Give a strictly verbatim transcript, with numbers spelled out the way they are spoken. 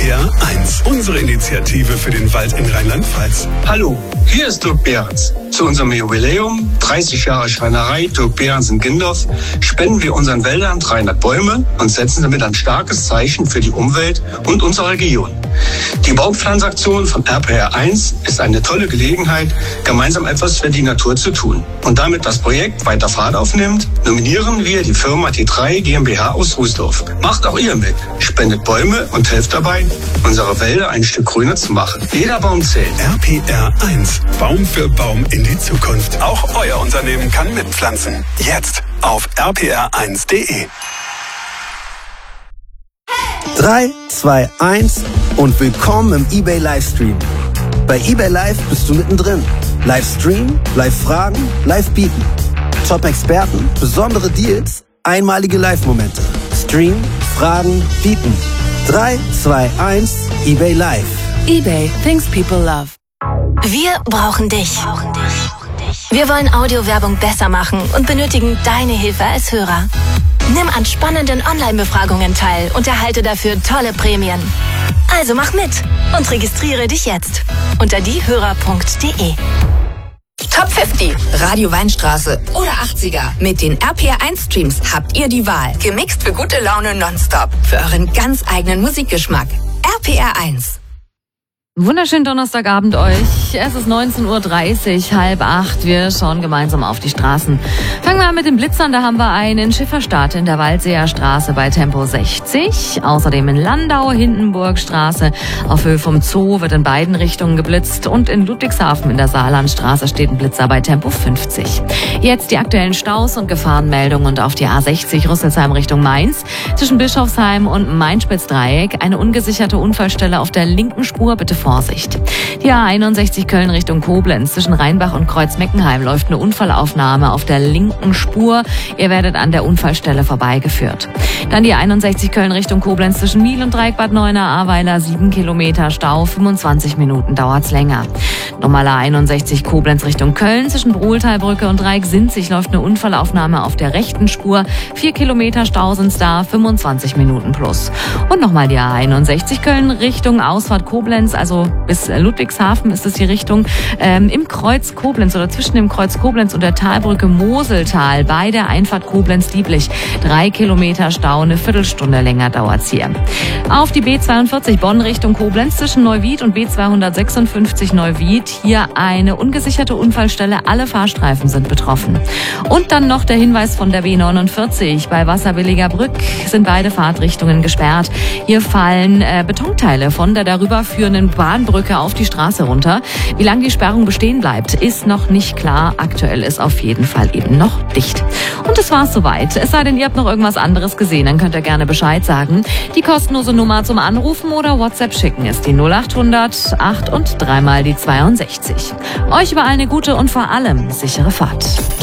P R eins, unsere Initiative für den Wald in Rheinland-Pfalz. Hallo, hier ist Dirk Behrens. Zu unserem Jubiläum, dreißig Jahre Schreinerei Dirk Behrens in Gindorf, spenden wir unseren Wäldern dreihundert Bäume und setzen damit ein starkes Zeichen für die Umwelt und unsere Region. Die Baumpflanzaktion von R P R eins ist eine tolle Gelegenheit, gemeinsam etwas für die Natur zu tun. Und damit das Projekt weiter Fahrt aufnimmt, nominieren wir die Firma T drei GmbH aus Rußdorf. Macht auch ihr mit, spendet Bäume und helft dabei, unsere Wälder ein Stück grüner zu machen. Jeder Baum zählt. R P R eins, Baum für Baum in die Zukunft. Auch euer Unternehmen kann mitpflanzen. Jetzt auf r p r eins punkt d e. drei, zwei, eins und willkommen im eBay Livestream. Bei eBay Live bist du mittendrin. Livestream, Live-Fragen, Live-Bieten. Top-Experten, besondere Deals, einmalige Live-Momente. Stream, Fragen, Bieten. drei, zwei, eins, eBay Live. eBay, things people love. Wir brauchen dich. Wir wollen Audiowerbung besser machen und benötigen deine Hilfe als Hörer. Nimm an spannenden Online-Befragungen teil und erhalte dafür tolle Prämien. Also mach mit und registriere dich jetzt unter diehörer punkt de. Top fünfzig, Radio Weinstraße oder achtziger. Mit den R P R eins Streams habt ihr die Wahl. Gemixt für gute Laune nonstop. Für euren ganz eigenen Musikgeschmack. R P R eins. Wunderschönen Donnerstagabend euch. Es ist neunzehn Uhr dreißig, halb acht. Wir schauen gemeinsam auf die Straßen. Fangen wir an mit den Blitzern. Da haben wir einen in Schifferstadt in der Waldseer Straße bei Tempo sechzig. Außerdem in Landau, Hindenburgstraße. Auf Höhe vom Zoo wird in beiden Richtungen geblitzt. Und in Ludwigshafen in der Saarlandstraße steht ein Blitzer bei Tempo fünfzig. Jetzt die aktuellen Staus und Gefahrenmeldungen. Und auf die A sechzig Rüsselsheim Richtung Mainz. Zwischen Bischofsheim und Main-Spitz-Dreieck eine ungesicherte Unfallstelle auf der linken Spur. Bitte Vorsicht. Die A einundsechzig Köln Richtung Koblenz. Zwischen Rheinbach und Kreuz-Meckenheim läuft eine Unfallaufnahme auf der linken Spur. Ihr werdet an der Unfallstelle vorbeigeführt. Dann die einundsechzig Köln Richtung Koblenz zwischen Miel und Dreieck Bad Neuenahr-Ahrweiler. sieben Kilometer Stau, fünfundzwanzig Minuten dauert's länger. Normale einundsechzig Koblenz Richtung Köln. Zwischen Brohltalbrücke und Dreieck-Sinzig läuft eine Unfallaufnahme auf der rechten Spur. vier Kilometer Stau sind's da, fünfundzwanzig Minuten plus. Und nochmal die A einundsechzig Köln Richtung Ausfahrt Koblenz, also bis Ludwigshafen ist es die Richtung, ähm, im Kreuz Koblenz oder zwischen dem Kreuz Koblenz und der Talbrücke Moseltal bei der Einfahrt Koblenz-Lieblich. Drei Kilometer Stau, eine Viertelstunde länger dauert's hier. Auf die B zweiundvierzig Bonn Richtung Koblenz zwischen Neuwied und B zweihundertsechsundfünfzig Neuwied. Hier eine ungesicherte Unfallstelle. Alle Fahrstreifen sind betroffen. Und dann noch der Hinweis von der B neunundvierzig. Bei Wasserbilliger Brück sind beide Fahrtrichtungen gesperrt. Hier fallen äh, Betonteile von der darüber führenden Bahnbrücke auf die Straße runter. Wie lange die Sperrung bestehen bleibt, ist noch nicht klar. Aktuell ist auf jeden Fall eben noch dicht. Und das war's soweit. Es sei denn, ihr habt noch irgendwas anderes gesehen, dann könnt ihr gerne Bescheid sagen. Die kostenlose Nummer zum Anrufen oder WhatsApp schicken ist die null achthundert acht und dreimal die zweiundsechzig. Euch überall eine gute und vor allem sichere Fahrt.